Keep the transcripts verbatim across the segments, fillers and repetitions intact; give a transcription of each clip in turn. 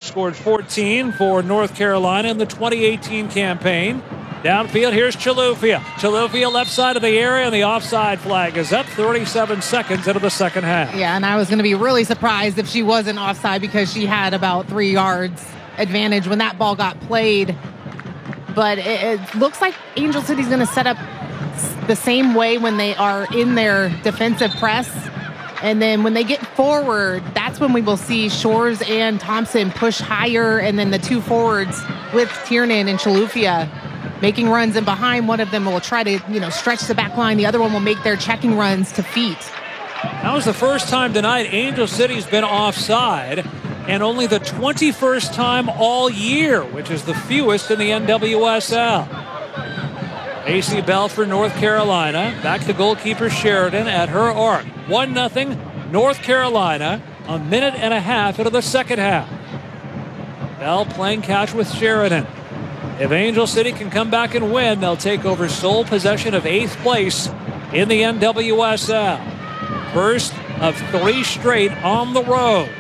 scored fourteen for North Carolina in the twenty eighteen campaign. Downfield, here's Chilufya. Chilufya left side of the area, and the offside flag is up. thirty-seven seconds into the second half. Yeah, and I was going to be really surprised if she wasn't offside because she had about three yards advantage when that ball got played. But it, it looks like Angel City's going to set up the same way when they are in their defensive press. And then when they get forward, that's when we will see Shores and Thompson push higher, and then the two forwards with Tiernan and Chilufya making runs, and behind one of them will try to, you know, stretch the back line. The other one will make their checking runs to feet. That was the first time tonight Angel City's been offside, and only the twenty-first time all year, which is the fewest in the N W S L. A C Bell for North Carolina. Back to goalkeeper Sheridan at her arc. one nothing North Carolina, a minute and a half into the second half. Bell playing catch with Sheridan. If Angel City can come back and win, they'll take over sole possession of eighth place in the N W S L. First of three straight on the road.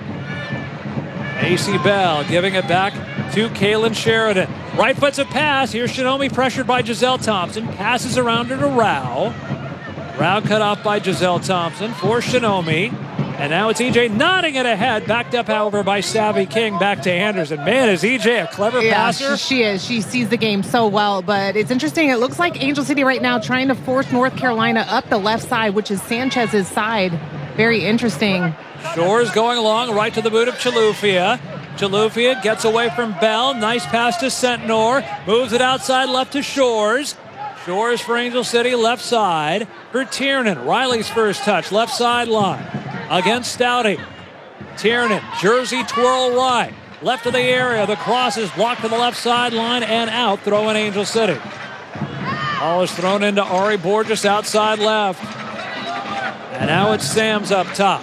A C Bell giving it back to Kaylin Sheridan. Right foot's a pass. Here's Shinomi pressured by Giselle Thompson. Passes around her to Rao. Rao cut off by Giselle Thompson for Shinomi. And now it's E J nodding it ahead. Backed up, however, by Savvy King. Back to Anderson. Man, is E J a clever yeah, passer? She, she is. She sees the game so well. But it's interesting. It looks like Angel City right now trying to force North Carolina up the left side, which is Sanchez's side. Very interesting. Shores going along right to the boot of Chilufya. Chilufya gets away from Bell. Nice pass to Sentnor. Moves it outside left to Shores. Shores for Angel City, left side for Tiernan. Riley's first touch, left sideline against Stouty. Tiernan, jersey twirl right. Left of the area. The cross is blocked to the left sideline and out. Throwing Angel City. Ball is thrown into Ari Borges outside left. And now it's Sams up top.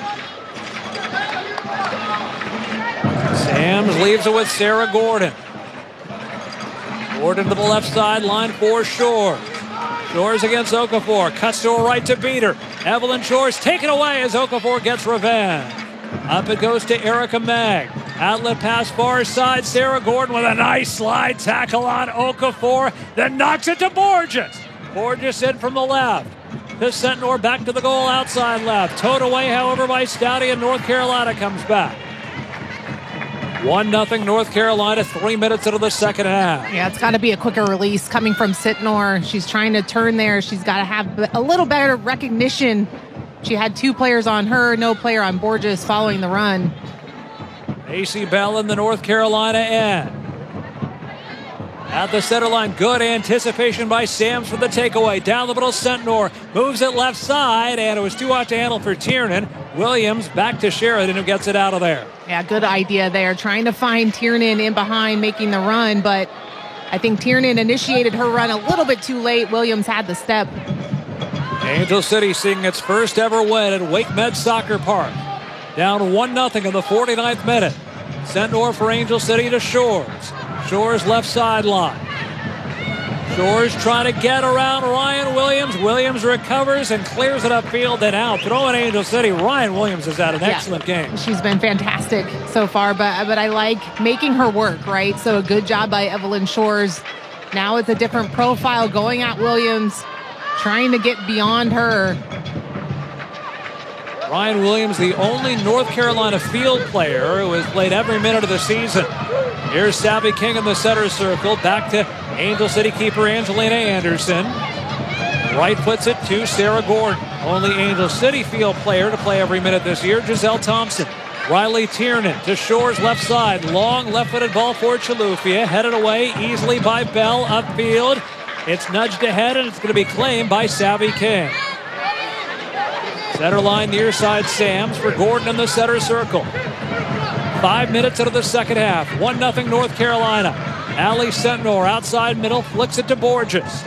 Sams leaves it with Sarah Gordon. Gordon to the left sideline for Shores. Shores against Okafor. Cuts to her right to beat her. Evelyn Shores taken away as Okafor gets revenge. Up it goes to Erica Mag. Outlet pass far side. Sarah Gordon with a nice slide tackle on Okafor. Then knocks it to Borges. Borges in from the left. To Sentnor back to the goal outside left. Towed away, however, by Stouty, and North Carolina comes back. one nothing North Carolina, three minutes into the second half. Yeah, it's got to be a quicker release coming from Sitnor. She's trying to turn there. She's got to have a little better recognition. She had two players on her, no player on Borges following the run. A C Bell in the North Carolina end. At the center line, good anticipation by Sams for the takeaway. Down the middle, Sentnor moves it left side, and it was too hot to handle for Tiernan. Williams back to Sheridan, who gets it out of there. Yeah, good idea there. Trying to find Tiernan in behind, making the run, but I think Tiernan initiated her run a little bit too late. Williams had the step. Angel City seeing its first ever win at Wake Med Soccer Park. Down one nothing in the forty-ninth minute. Sentnor for Angel City to Shores. Shores left sideline. Shores trying to get around Ryan Williams. Williams recovers and clears it upfield and out. Throwing Angel City. Ryan Williams has had an yeah. excellent game. She's been fantastic so far, but but I like making her work, right? So a good job by Evelyn Shores. Now it's a different profile going at Williams, trying to get beyond her. Ryan Williams, the only North Carolina field player who has played every minute of the season. Here's Savvy King in the center circle. Back to Angel City keeper Angelina Anderson. Right puts it to Sarah Gordon. Only Angel City field player to play every minute this year, Giselle Thompson. Riley Tiernan to Shores left side. Long left-footed ball for Chilufya. Headed away easily by Bell upfield. It's nudged ahead, and it's going to be claimed by Savvy King. Center line near side Sams for Gordon in the center circle. Five minutes into the second half. one nothing North Carolina. Allie Sentnor outside middle, flicks it to Borges.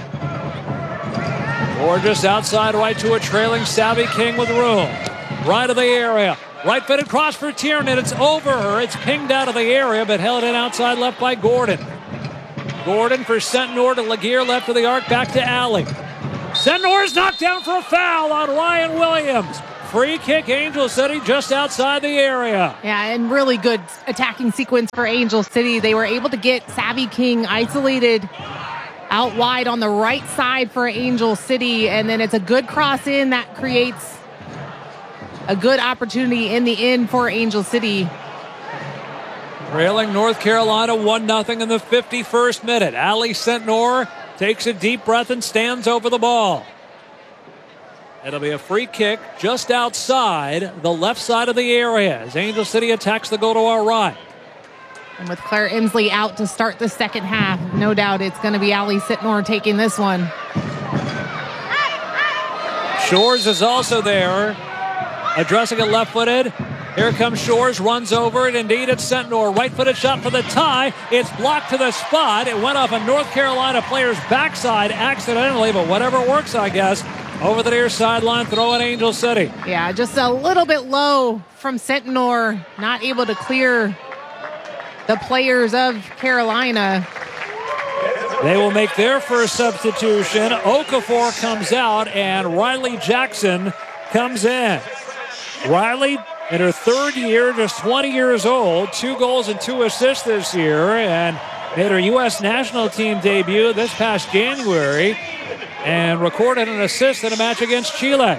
Borges outside right to a trailing Savvy King with room. Right of the area. Right-footed cross for Tiernan. It's over her. It's pinged out of the area, but held in outside left by Gordon. Gordon for Sentnor to Laguerre left of the arc, back to Allie. Sentnor is knocked down for a foul on Ryan Williams. free kick, Angel City just outside the area. Yeah, and really good attacking sequence for Angel City. They were able to get Savvy King isolated out wide on the right side for Angel City, and then it's a good cross in that creates a good opportunity in the end for Angel City. Trailing North Carolina one nothing in the fifty-first minute. Ali Sentnor takes a deep breath and stands over the ball. It'll be a free kick just outside the left side of the area as Angel City attacks the goal to our right. And with Claire Emsley out to start the second half, no doubt it's going to be Ali Sentnor taking this one. Shores is also there, addressing it left-footed. Here comes Shores, runs over it. Indeed, it's Sentnor. Right-footed shot for the tie. It's blocked to the spot. It went off a North Carolina player's backside accidentally, but whatever works, I guess. Over the near sideline, throw in Angel City. Yeah, just a little bit low from Sentnor. Not able to clear the players of Carolina. They will make their first substitution. Okafor comes out, and Riley Jackson comes in. Riley, in her third year, just twenty years old, two goals and two assists this year, and made her U S national team debut this past January, and recorded an assist in a match against Chile.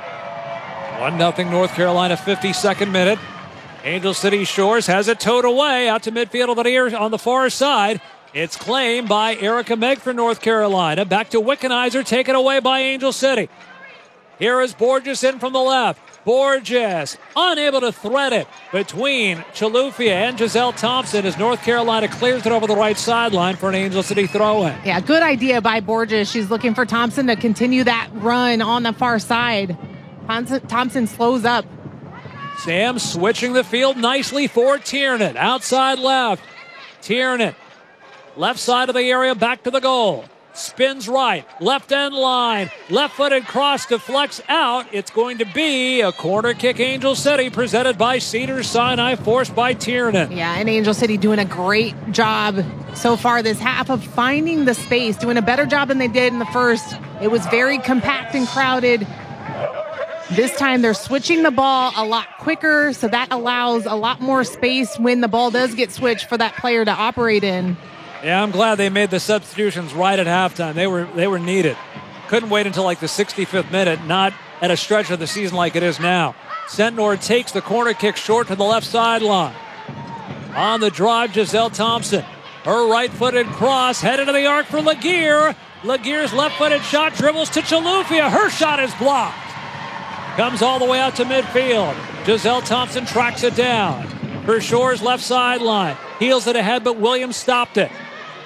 one nothing North Carolina, fifty-second minute. Angel City Shores has it towed away out to midfield on the, near, on the far side. It's claimed by Erica Megg for North Carolina. Back to Wickenheiser, taken away by Angel City. Here is Borges in from the left. Borges unable to thread it between Chilufya and Giselle Thompson as North Carolina clears it over the right sideline for an Angel City throw-in. Yeah, good idea by Borges. She's looking for Thompson to continue that run on the far side. Thompson slows up. Sam switching the field nicely for Tiernan. Outside left. Tiernan. Left side of the area, back to the goal. Spins right, left end line, left-footed cross deflects out. It's going to be a corner kick, Angel City, presented by Cedars-Sinai, forced by Tiernan. Yeah, and Angel City doing a great job so far this half of finding the space, doing a better job than they did in the first. It was very compact and crowded. This time they're switching the ball a lot quicker, so that allows a lot more space when the ball does get switched for that player to operate in. Yeah, I'm glad they made the substitutions right at halftime. They were they were needed. Couldn't wait until like the sixty-fifth minute, not at a stretch of the season like it is now. Sentnor takes the corner kick short to the left sideline. On the drive, Giselle Thompson. Her right-footed cross headed to the arc for Laguerre. Laguerre's left-footed shot dribbles to Chilufya. Her shot is blocked. Comes all the way out to midfield. Giselle Thompson tracks it down. For Shore's left sideline. Heels it ahead, but Williams stopped it.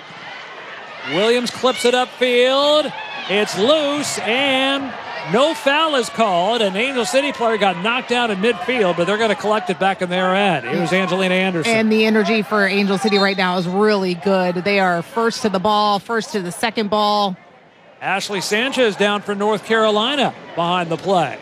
Williams clips it upfield. It's loose, and no foul is called. An Angel City player got knocked down in midfield, but they're going to collect it back in their end. Here's Angelina Anderson. And the energy for Angel City right now is really good. They are first to the ball, first to the second ball. Ashley Sanchez down for North Carolina behind the play.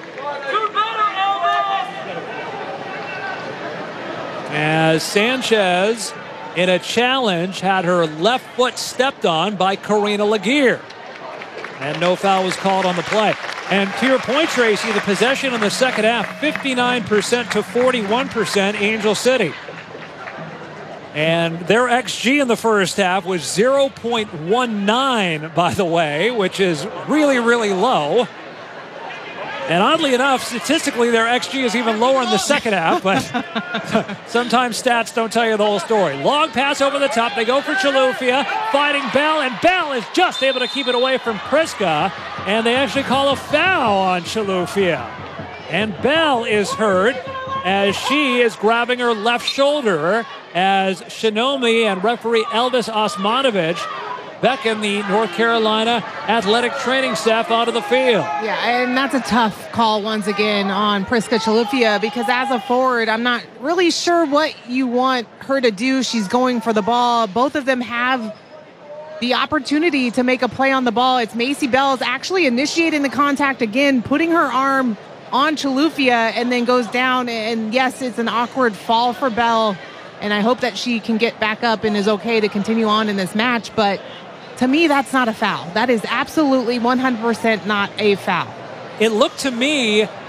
As Sanchez, in a challenge, had her left foot stepped on by Karina Laguerre. And no foul was called on the play. And to your point, Tracy, the possession in the second half, fifty-nine percent to forty-one percent Angel City. And their X G in the first half was zero point one nine, by the way, which is really, really low. And oddly enough, statistically, their X G is even lower in the second half, but sometimes stats don't tell you the whole story. Long pass over the top. They go for Chilufya, fighting Bell, and Bell is just able to keep it away from Priska, and they actually call a foul on Chilufya. And Bell is hurt as she is grabbing her left shoulder as Shinomi and referee Elvis Osmanovic beckon the North Carolina athletic training staff out of the field. Yeah, and that's a tough call once again on Priska Chilufya, because as a forward, I'm not really sure what you want her to do. She's going for the ball. Both of them have the opportunity to make a play on the ball. It's Macy Bell's actually initiating the contact again, putting her arm on Chilufya, and then goes down. And yes, it's an awkward fall for Bell, and I hope that she can get back up and is okay to continue on in this match. But to me, that's not a foul. That is absolutely one hundred percent not a foul. It looked to me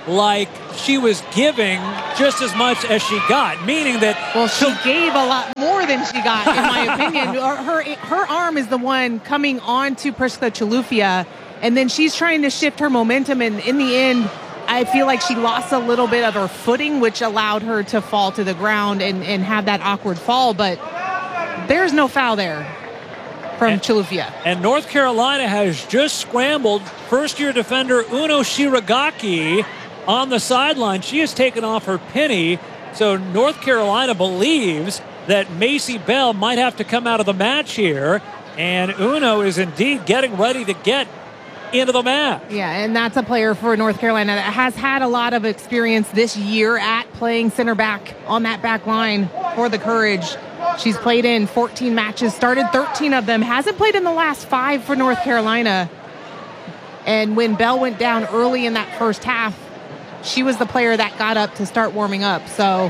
like she was giving just as much as she got, meaning that... Well, she gave a lot more than she got, in my opinion. Her, her, her arm is the one coming on to Priska Chilufya, and then she's trying to shift her momentum, and in the end, I feel like she lost a little bit of her footing, which allowed her to fall to the ground and, and have that awkward fall, but there's no foul there from and, Chilufya. And North Carolina has just scrambled first-year defender Uno Shiragaki on the sideline. She has taken off her penny, so North Carolina believes that Macy Bell might have to come out of the match here, and Uno is indeed getting ready to get into the match. Yeah, and that's a player for North Carolina that has had a lot of experience this year at playing center back on that back line for the Courage. She's played in fourteen matches, started thirteen of them, hasn't played in the last five for North Carolina. And when Bell went down early in that first half, she was the player that got up to start warming up. So,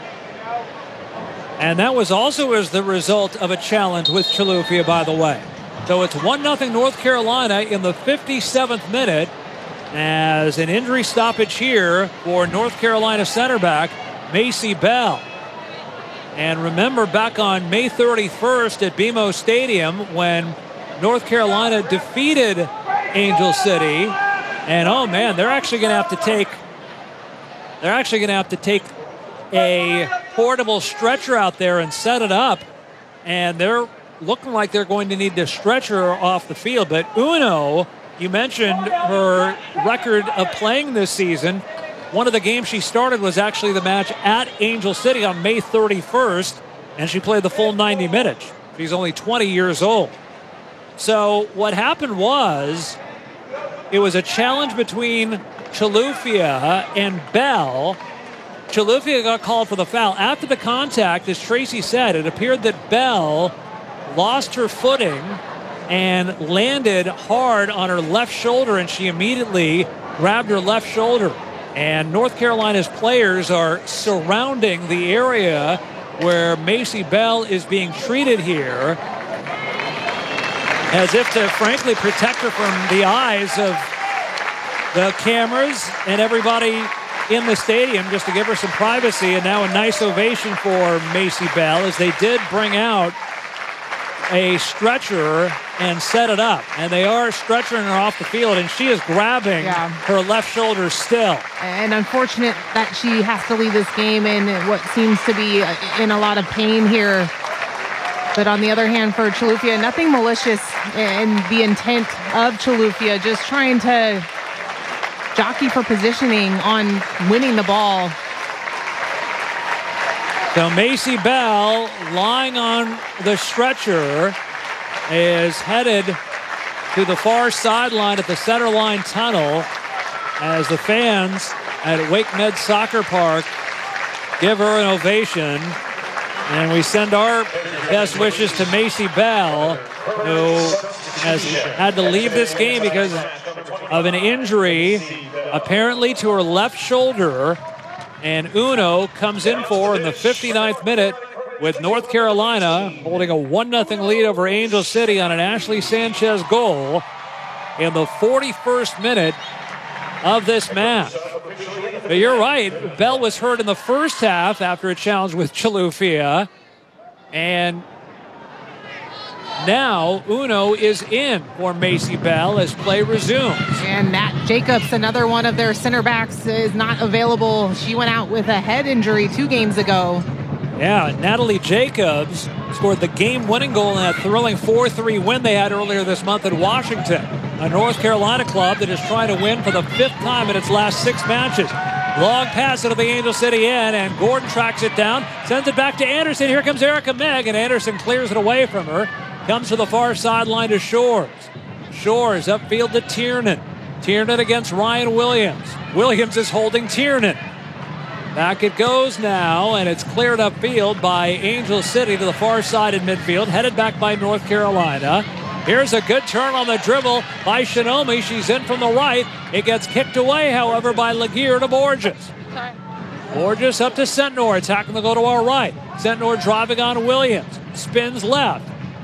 and that was also as the result of a challenge with Chilufya, by the way. So it's one nothing North Carolina in the fifty-seventh minute as an injury stoppage here for North Carolina center back Macy Bell. And remember back on May thirty-first at B M O Stadium when North Carolina defeated Angel City. And oh man, they're actually going to have to take they're actually going to have to take a portable stretcher out there and set it up. And they're looking like they're going to need to stretch her off the field. But Uno, you mentioned her record of playing this season. One of the games she started was actually the match at Angel City on May thirty-first, and she played the full ninety minutes. She's only twenty years old. So what happened was it was a challenge between Chilufya and Bell. Chilufya got called for the foul. After the contact, as Tracy said, it appeared that Bell lost her footing and landed hard on her left shoulder, and she immediately grabbed her left shoulder. And North Carolina's players are surrounding the area where Macy Bell is being treated here as if to, frankly, protect her from the eyes of the cameras and everybody in the stadium, just to give her some privacy. And now a nice ovation for Macy Bell as they did bring out a stretcher and set it up. And they are stretching her off the field, and she is grabbing yeah. her left shoulder still. And unfortunate that she has to leave this game in what seems to be in a lot of pain here. But on the other hand, for Chilufya, nothing malicious in the intent of Chilufya, just trying to jockey for positioning on winning the ball. So Macy Bell, lying on the stretcher, is headed to the far sideline at the center line tunnel as the fans at Wake Med Soccer Park give her an ovation. And we send our best wishes to Macy Bell, who has had to leave this game because of an injury, apparently to her left shoulder. And Uno comes in for in the fifty-ninth minute with North Carolina holding a one nothing lead over Angel City on an Ashley Sanchez goal in the forty-first minute of this match. But you're right, Bell was hurt in the first half after a challenge with Chilufya. And now Uno is in for Macy Bell as play resumes. And Nat Jacobs, another one of their center backs, is not available. She went out with a head injury two games ago. Yeah, Natalie Jacobs scored the game-winning goal in that thrilling four three win they had earlier this month at Washington. A North Carolina club that is trying to win for the fifth time in its last six matches. Long pass into the Angel City end, and Gordon tracks it down, sends it back to Anderson. Here comes Erica Megg, and Anderson clears it away from her. Comes to the far sideline to Shores. Shores upfield to Tiernan. Tiernan against Ryan Williams. Williams is holding Tiernan. Back it goes now, and it's cleared upfield by Angel City to the far side in midfield, headed back by North Carolina. Here's a good turn on the dribble by Shinomi. She's in from the right. It gets kicked away, however, by Laguerre to Borges. Sorry. Borges up to Sentnor, attacking the goal to our right. Sentnor driving on Williams. Spins left.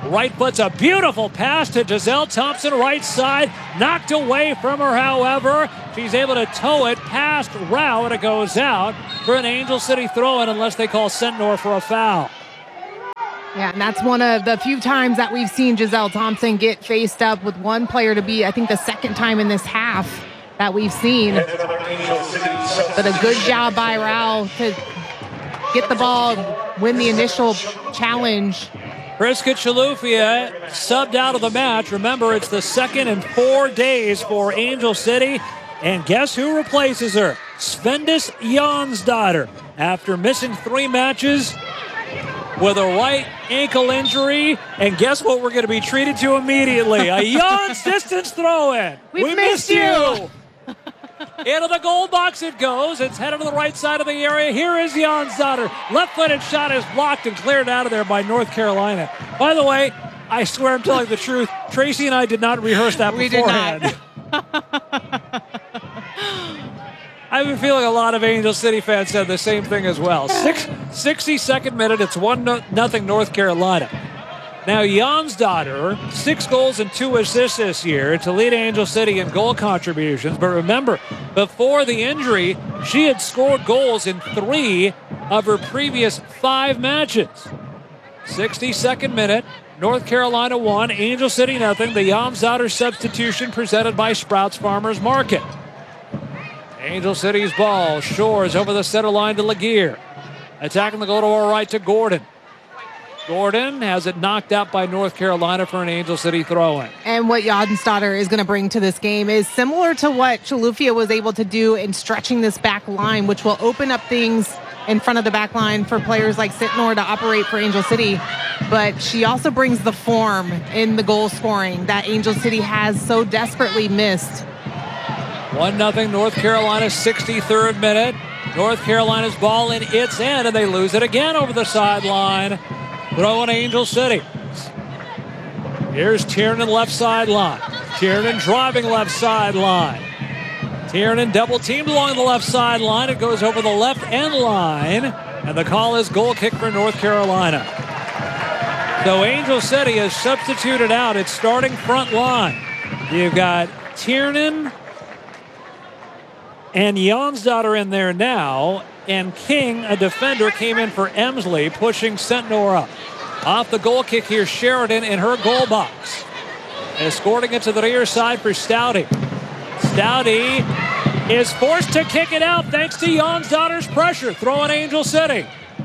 Right foot's a beautiful pass to Giselle Thompson, right side. Knocked away from her, however. She's able to tow it past Rao, and it goes out for an Angel City throw-in unless they call Sentnor for a foul. Yeah, and that's one of the few times that we've seen Giselle Thompson get faced up with one player to be, I think, the second time in this half that we've seen. But a good job by Rao to get the ball, win the initial challenge. Priska Chilufya subbed out of the match. Remember, it's the second in four days for Angel City. And guess who replaces her? Svendis Jonsdottir. After missing three matches with a right ankle injury. And guess what we're going to be treated to immediately? A Jons distance throw-in. We've we missed missed you. you. Into the goal box it goes. It's headed to the right side of the area. Here is Jonsdottir. Left-footed shot is blocked and cleared out of there by North Carolina. By the way, I swear I'm telling the truth. Tracy and I did not rehearse that we beforehand. Did not. I have a feeling a lot of Angel City fans said the same thing as well. Six, sixty-second minute, it's one nothing North Carolina. Now, Jonsdottir, six goals and two assists this year to lead Angel City in goal contributions. But remember, before the injury, she had scored goals in three of her previous five matches. sixty-second minute, North Carolina one, Angel City nothing. The Jonsdottir substitution presented by Sprouts Farmers Market. Angel City's ball, Shores over the center line to Laguerre. Attacking the goal to our right to Gordon. Gordon has it knocked out by North Carolina for an Angel City throw-in. And what Jonsdottir is going to bring to this game is similar to what Chilufya was able to do in stretching this back line, which will open up things in front of the back line for players like Sentnor to operate for Angel City. But she also brings the form in the goal scoring that Angel City has so desperately missed. one nothing North Carolina, sixty-third minute. North Carolina's ball in its end, and they lose it again over the sideline. Throwing Angel City. Here's Tiernan left sideline. Tiernan driving left sideline. Tiernan double teamed along the left sideline. It goes over the left end line. And the call is goal kick for North Carolina. So Angel City has substituted out its starting front line. You've got Tiernan and Jonsdottir in there now. And King, a defender, came in for Emsley, pushing Sentnor up. Off the goal kick here, Sheridan in her goal box. Escorting it to the rear side for Stouty. Stouty is forced to kick it out thanks to Jonsdottir's pressure. Throwing Angel City.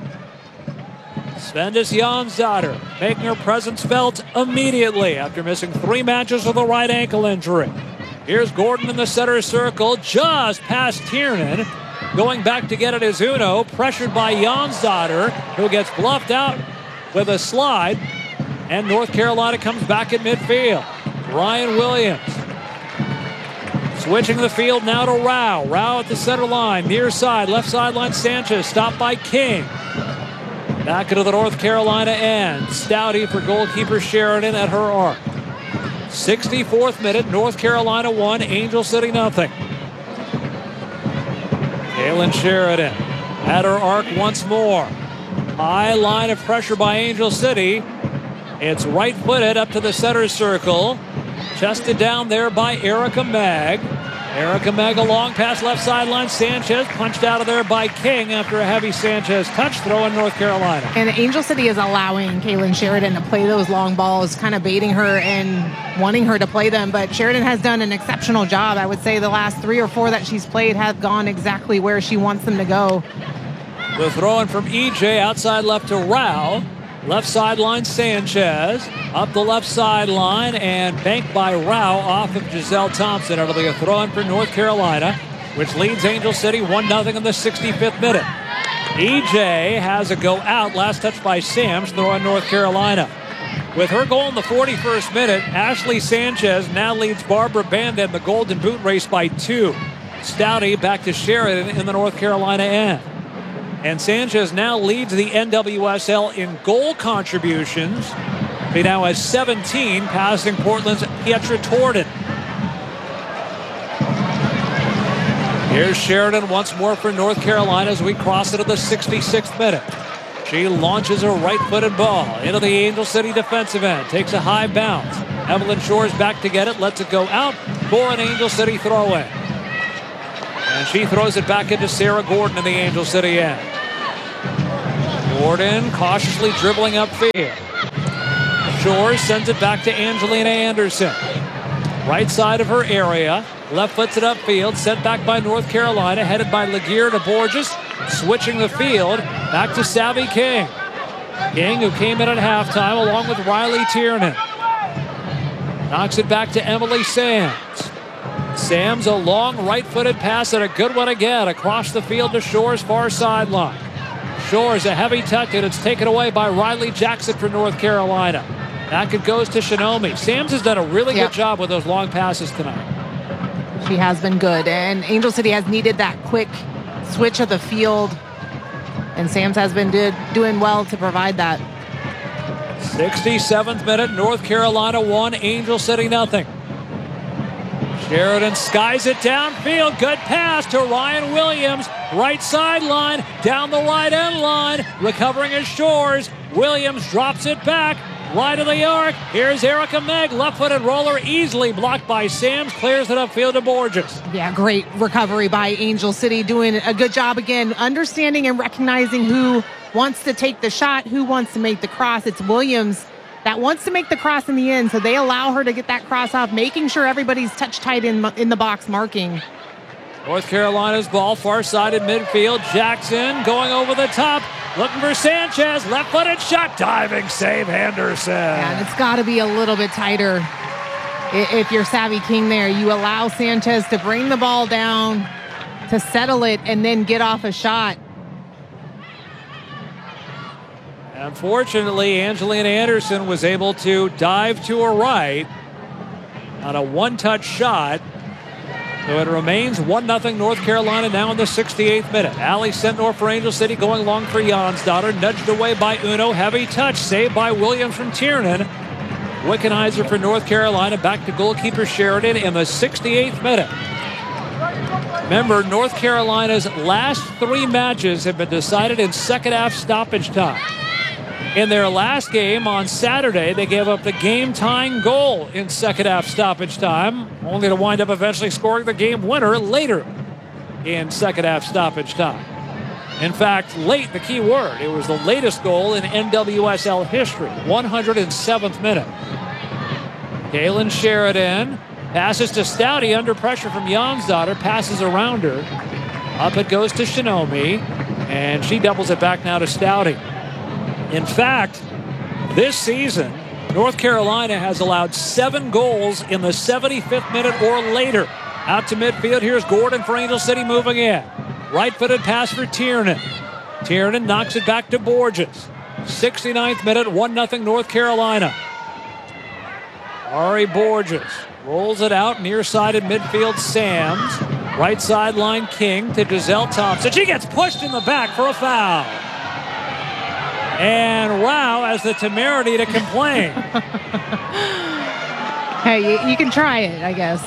Svendis Jonsdottir making her presence felt immediately after missing three matches with a right ankle injury. Here's Gordon in the center circle, just past Tiernan. Going back to get it is Uno, pressured by Jonsdottir, who gets bluffed out with a slide. And North Carolina comes back at midfield. Ryan Williams switching the field now to Rao. Rao at the center line, near side, left sideline Sanchez, stopped by King. Back into the North Carolina end. Stouty for goalkeeper Sheridan at her arc. sixty-fourth minute, North Carolina one, Angel City nothing. Kaylin Sheridan at her arc once more. High line of pressure by Angel City. It's right-footed up to the center circle. Chested down there by Erica Mag. Erica Mag a long pass left sideline. Sanchez punched out of there by King after a heavy Sanchez touch throw in North Carolina. And Angel City is allowing Kaylin Sheridan to play those long balls, kind of baiting her and wanting her to play them. But Sheridan has done an exceptional job. I would say the last three or four that she's played have gone exactly where she wants them to go. The throw in from E J outside left to Rao. Left sideline Sanchez. Up the left sideline and banked by Rao off of Giselle Thompson. It'll be a throw in for North Carolina, which leads Angel City one nothing in the sixty-fifth minute. E J has a go out. Last touch by Sams. Throw in North Carolina. With her goal in the forty-first minute, Ashley Sanchez now leads Barbara Banda in the Golden Boot race by two. Stouty back to Sheridan in the North Carolina end. And Sanchez now leads the N W S L in goal contributions. He now has seventeen, passing Portland's Pietra Torden. Here's Sheridan once more for North Carolina as we cross into the sixty-sixth minute. She launches a right-footed ball into the Angel City defensive end. Takes a high bounce. Evelyn Shores back to get it. Lets it go out for an Angel City throw-in. And she throws it back into Sarah Gordon in the Angel City end. Gordon cautiously dribbling upfield. Shores sends it back to Angelina Anderson. Right side of her area. Left foots it upfield. Sent back by North Carolina. Headed by Laguerre to Borges. Switching the field. Back to Savvy King. King, who came in at halftime along with Riley Tiernan. Knocks it back to Emily Sams. Sams, a long right-footed pass and a good one again across the field to Shores' far sideline. Shores, a heavy touch, and it's taken away by Riley Jackson for North Carolina. Back it goes to Shinomi. Sams has done a really yep. good job with those long passes tonight. She has been good, and Angel City has needed that quick switch of the field, and Sams has been did, doing well to provide that. sixty-seventh minute, North Carolina one, Angel City nothing. Sheridan skies it downfield. Good pass to Ryan Williams. Right sideline, down the right end line. Recovering his Shores. Williams drops it back. Right of the arc. Here's Erica Megg. Left-footed roller easily blocked by Sams. Clears it upfield to Borges. Yeah, great recovery by Angel City. Doing a good job again. Understanding and recognizing who wants to take the shot, who wants to make the cross. It's Williams that wants to make the cross in the end, so they allow her to get that cross off, making sure everybody's touch tight in, in the box marking. North Carolina's ball, far side in midfield. Jackson going over the top, looking for Sanchez. Left-footed shot, diving save, Henderson. Yeah, and it's got to be a little bit tighter. If you're Savvy King there, you allow Sanchez to bring the ball down, to settle it, and then get off a shot. Unfortunately, Angelina Anderson was able to dive to her right on a one-touch shot. So it remains one nothing North Carolina now in the sixty-eighth minute. Allie Sentnor for Angel City going long for Jansdotter. Nudged away by Uno. Heavy touch saved by Williams from Tiernan. Wickenheiser for North Carolina. Back to goalkeeper Sheridan in the sixty-eighth minute. Remember, North Carolina's last three matches have been decided in second half stoppage time. In their last game on Saturday, they gave up the game-tying goal in second half stoppage time, only to wind up eventually scoring the game winner later in second half stoppage time. In fact, late, the key word, it was the latest goal in N W S L history, one hundred seventh minute. Kaylin Sheridan passes to Stouty under pressure from Jansdotter, passes around her. Up it goes to Shinomi, and she doubles it back now to Stouty. In fact, this season, North Carolina has allowed seven goals in the seventy-fifth minute or later. Out to midfield, here's Gordon for Angel City moving in. Right-footed pass for Tiernan. Tiernan knocks it back to Borges. sixty-ninth minute, one nothing North Carolina. Ari Borges rolls it out, near side in midfield, Sams. Right sideline, King to Giselle Thompson. She gets pushed in the back for a foul. And Rao has the temerity to complain. Hey, you, you can try it, I guess.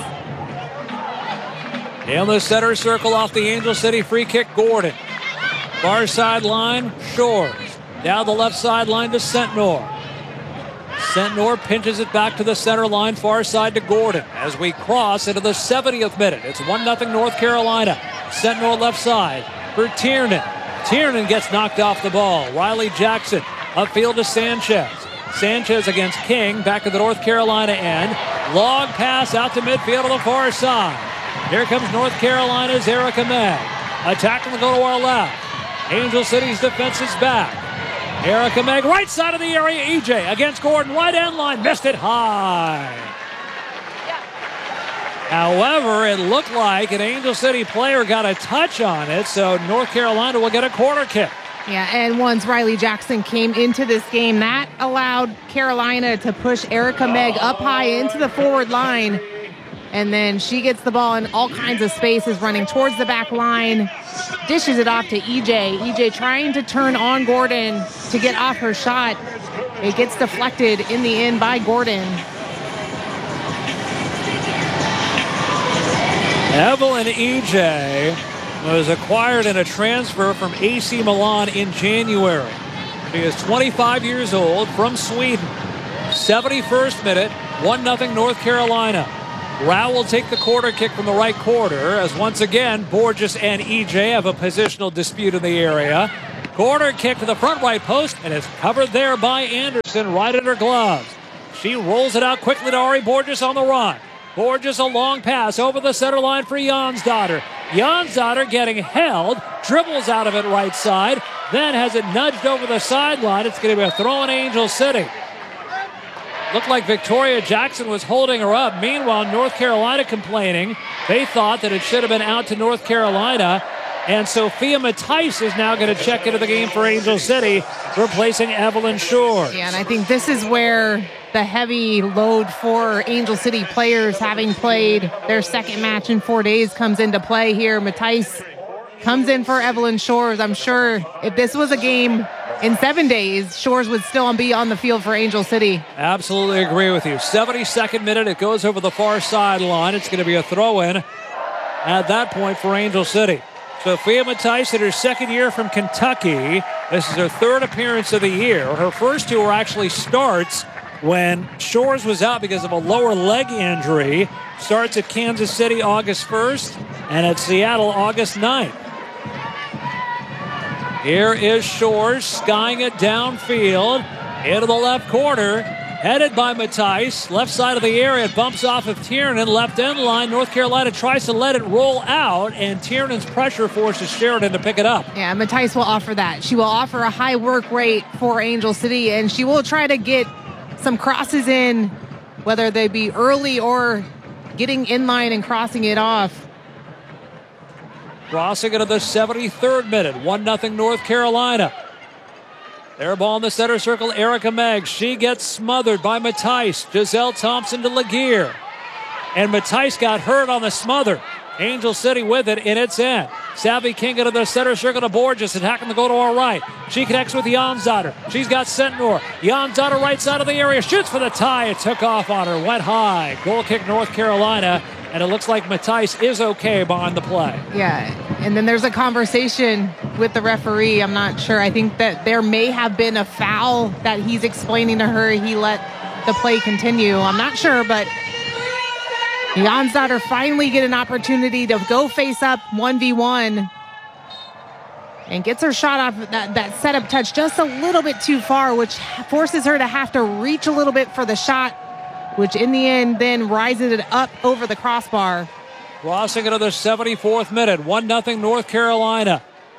In the center circle off the Angel City free kick, Gordon. Far sideline, Shores. Down the left sideline to Sentnor. Sentnor pinches it back to the center line, far side to Gordon. As we cross into the seventieth minute, it's one nothing North Carolina. Sentnor left side for Tiernan. Tiernan gets knocked off the ball. Riley Jackson upfield to Sanchez. Sanchez against King, back to the North Carolina end. Long pass out to midfield on the far side. Here comes North Carolina's Erica Megg. Attacking to go to our left. Angel City's defense is back. Erica Megg, right side of the area. E J against Gordon, right end line. Missed it high. However, it looked like an Angel City player got a touch on it, so North Carolina will get a corner kick. Yeah, and once Riley Jackson came into this game, that allowed Carolina to push Erica Megg up high into the forward line. And then she gets the ball in all kinds of spaces, running towards the back line, dishes it off to E J. E J trying to turn on Gordon to get off her shot. It gets deflected in the end by Gordon. Evelyn E J was acquired in a transfer from A C Milan in January. She is twenty-five years old, from Sweden. seventy-first minute, one nothing North Carolina. Rao will take the corner kick from the right corner as once again Borges and E J have a positional dispute in the area. Corner kick to the front right post, and it's covered there by Anderson right in her gloves. She rolls it out quickly to Ari Borges on the run. Borges a long pass over the center line for Jonsdottir. Jonsdottir getting held, dribbles out of it right side, then has it nudged over the sideline. It's going to be a throw in Angel City. Looked like Victoria Jackson was holding her up. Meanwhile, North Carolina complaining. They thought that it should have been out to North Carolina. And Sophia Matthijs is now going to check into the game for Angel City, replacing Evelyn Shores. Yeah, and I think this is where the heavy load for Angel City players, having played their second match in four days, comes into play here. Matthijs comes in for Evelyn Shores. I'm sure if this was a game in seven days, Shores would still be on the field for Angel City. Absolutely agree with you. seventy-second minute, it goes over the far sideline. It's going to be a throw-in at that point for Angel City. Sophia Matthijs in her second year from Kentucky. This is her third appearance of the year. Her first two were actually starts when Shores was out because of a lower leg injury. Starts at Kansas City August first and at Seattle August ninth. Here is Shores skying it downfield into the left corner. Headed by Matthijs. Left side of the area. It bumps off of Tiernan. Left end line. North Carolina tries to let it roll out, and Tiernan's pressure forces Sheridan to pick it up. Yeah, Matthijs will offer that. She will offer a high work rate for Angel City, and she will try to get some crosses in, whether they be early or getting in line and crossing it off. Crossing into the seventy-third minute. one nothing North Carolina. Their ball in the center circle, Erica Meggs. She gets smothered by Matthijs. Giselle Thompson to Laguerre. And Matthijs got hurt on the smother. Angel City with it in its end. Savvy King into the center circle to Borges, attacking the goal to our right. She connects with Jonsdottir. She's got Sentnor. Jonsdottir right side of the area. Shoots for the tie. It took off on her. Went high. Goal kick North Carolina. And it looks like Matthijs is okay behind the play. Yeah, and then there's a conversation with the referee. I'm not sure. I think that there may have been a foul that he's explaining to her. He let the play continue. I'm not sure, but Jonsdottir finally get an opportunity to go face up one v one and gets her shot off that, that setup touch just a little bit too far, which forces her to have to reach a little bit for the shot, which in the end then rises it up over the crossbar. Crossing into the seventy-fourth minute. one nothing North Carolina.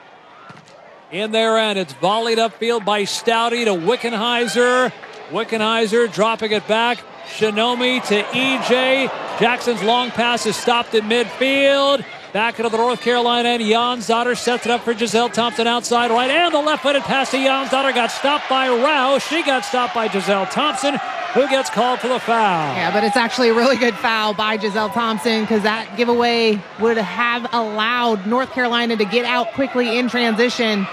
In their end, it's volleyed upfield by Stouty to Wickenheiser. Wickenheiser dropping it back. Shinomi to E J. Jackson's long pass is stopped at midfield. Back into the North Carolina end. Jonsdottir sets it up for Giselle Thompson outside right. And the left-footed pass to Jonsdottir got stopped by Rao. She got stopped by Giselle Thompson, who gets called for the foul. Yeah, but it's actually a really good foul by Giselle Thompson, because that giveaway would have allowed North Carolina to get out quickly in transition.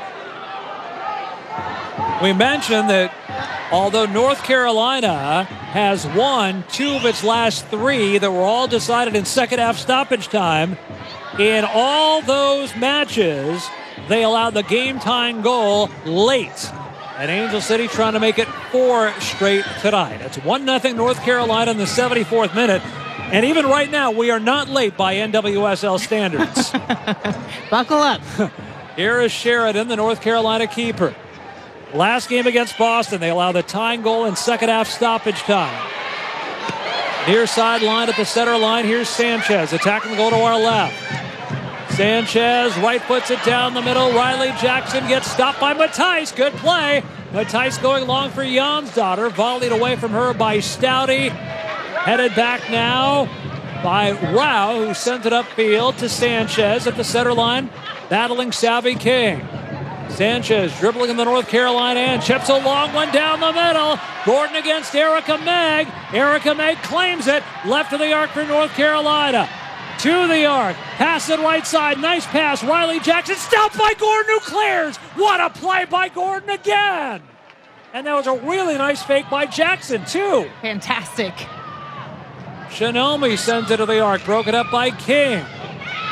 We mentioned that although North Carolina has won two of its last three that were all decided in second half stoppage time, in all those matches, they allowed the game-tying goal late. And Angel City trying to make it four straight tonight. It's one nothing North Carolina in the seventy-fourth minute. And even right now, we are not late by N W S L standards. Buckle up. Here is Sheridan, the North Carolina keeper. Last game against Boston, they allow the tying goal in second half stoppage time. Near sideline at the center line, here's Sanchez attacking the goal to our left. Sanchez right puts it down the middle. Riley Jackson gets stopped by Matthijs. Good play. Matthijs going long for Jonsdottir. Volleyed away from her by Stouty. Headed back now by Rao, who sends it upfield to Sanchez at the center line, battling Savvy King. Sanchez dribbling in the North Carolina end, chips a long one down the middle. Gordon against Erica Megg. Erica Megg claims it. Left of the arc for North Carolina. To the arc. Pass it right side. Nice pass. Riley Jackson stopped by Gordon, who clears. What a play by Gordon again. And that was a really nice fake by Jackson, too. Fantastic. Shinomi sends it to the arc. Broken up by King.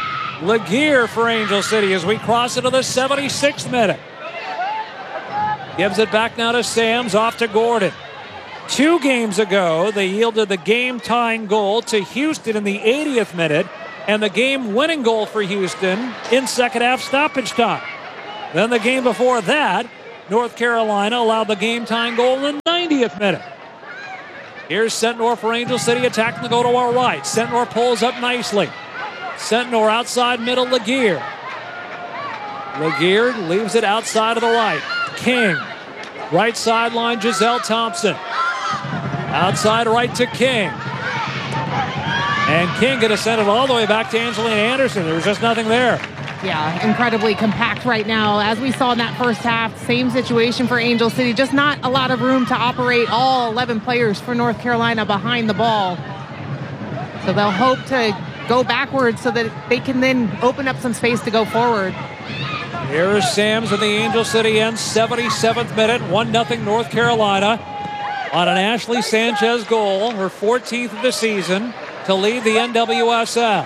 Laguerre for Angel City as we cross into the seventy-sixth minute. Gives it back now to Sams, off to Gordon. Two games ago, they yielded the game-tying goal to Houston in the eightieth minute and the game-winning goal for Houston in second-half stoppage time. Then the game before that, North Carolina allowed the game-tying goal in the ninetieth minute. Here's Sentnor for Angel City, attacking the goal to our right. Sentnor pulls up nicely. Sentnor outside middle, Laguerre. Laguerre leaves it outside of the right. King. Right sideline, Giselle Thompson. Outside right to King. And King going to send it all the way back to Angelina Anderson. There was just nothing there. Yeah, incredibly compact right now. As we saw in that first half, same situation for Angel City. Just not a lot of room to operate all eleven players for North Carolina behind the ball. So they'll hope to go backwards so that they can then open up some space to go forward. Here's Sams in the Angel City end, seventy-seventh minute, one nothing North Carolina on an Ashley Sanchez goal, her fourteenth of the season, to lead the N W S L.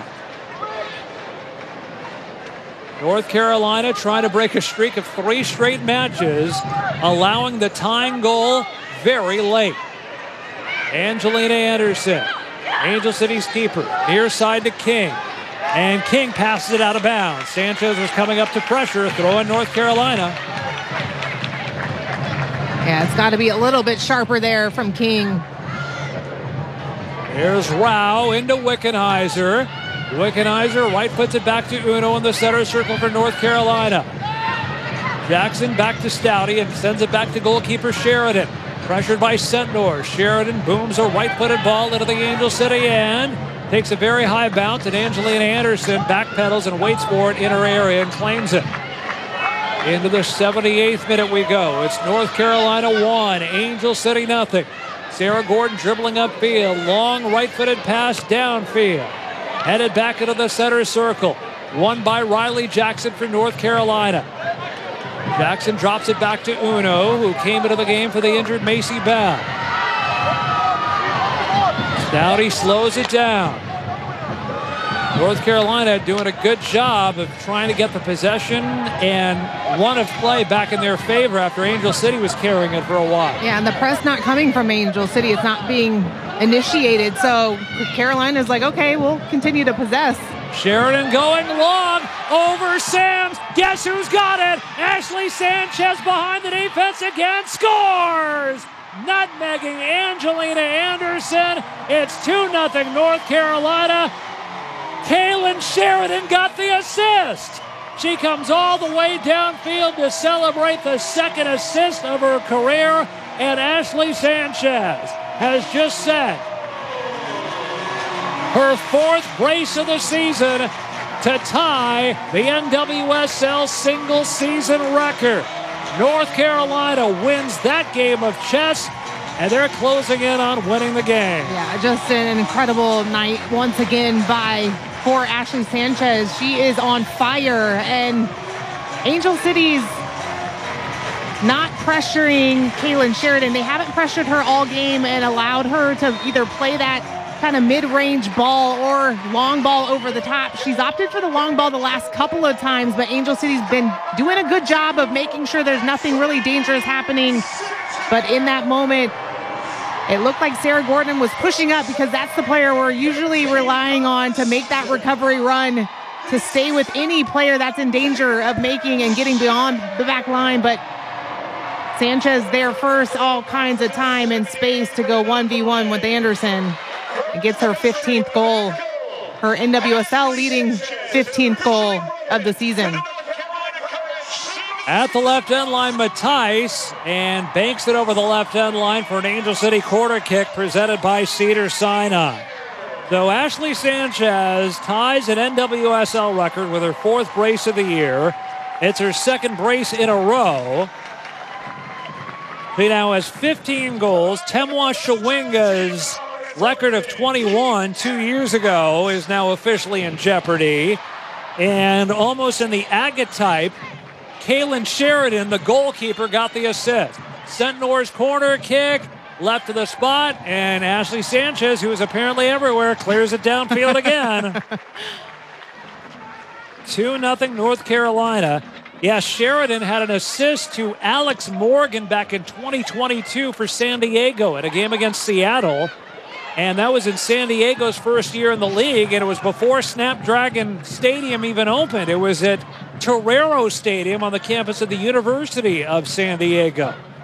North Carolina trying to break a streak of three straight matches, allowing the tying goal very late. Angelina Anderson, Angel City's keeper, near side to King. And King passes it out of bounds. Sanchez was coming up to pressure, throwing North Carolina. Yeah, it's got to be a little bit sharper there from King. Here's Rao into Wickenheiser. Wickenheiser right puts it back to Uno in the center circle for North Carolina. Jackson back to Stouty and sends it back to goalkeeper Sheridan. Pressured by Sentnor. Sheridan booms a right-footed ball into the Angel City end. Takes a very high bounce, and Angelina Anderson backpedals and waits for it in her area and claims it. Into the seventy-eighth minute we go. It's North Carolina one, Angel City nothing. Sarah Gordon dribbling upfield. Long right-footed pass downfield. Headed back into the center circle. Won by Riley Jackson for North Carolina. Jackson drops it back to Uno, who came into the game for the injured Macy Bell. Stouty slows it down. North Carolina doing a good job of trying to get the possession and run of play back in their favor after Angel City was carrying it for a while. Yeah, and the press not coming from Angel City. It's not being initiated. So Carolina's like, okay, we'll continue to possess. Sheridan going long over Sams. Guess who's got it? Ashley Sanchez behind the defense again. Scores! Nutmegging Angelina Anderson. It's two nothing North Carolina. Kaylin Sheridan got the assist. She comes all the way downfield to celebrate the second assist of her career. And Ashley Sanchez has just set her fourth brace of the season to tie the N W S L single season record. North Carolina wins that game of chess, and they're closing in on winning the game. Yeah, just an incredible night once again by poor Ashley Sanchez. She is on fire, and Angel City's not pressuring Kaylin Sheridan. They haven't pressured her all game and allowed her to either play that kind of mid-range ball or long ball over the top. She's opted for the long ball the last couple of times, but Angel City's been doing a good job of making sure there's nothing really dangerous happening. But in that moment, it looked like Sarah Gordon was pushing up, because that's the player we're usually relying on to make that recovery run, to stay with any player that's in danger of making and getting beyond the back line. But Sanchez there first, all kinds of time and space to go one v one with Anderson. And gets her fifteenth goal, her N W S L leading fifteenth goal of the season. At the left end line, Matthijs, and banks it over the left end line for an Angel City corner kick presented by Cedars-Sinai. So Ashley Sanchez ties an N W S L record with her fourth brace of the year. It's her second brace in a row. She now has fifteen goals. Temwa Shawinga's record of twenty-one two years ago is now officially in jeopardy. And almost in the agate type, Kaylin Sheridan, the goalkeeper, got the assist. Sentnor's corner kick, left to the spot, and Ashley Sanchez, who is apparently everywhere, clears it downfield again. two nothing North Carolina. Yeah, Sheridan had an assist to Alex Morgan back in twenty twenty-two for San Diego at a game against Seattle. And that was in San Diego's first year in the league, and it was before Snapdragon Stadium even opened. It was at Torero Stadium on the campus of the University of San Diego.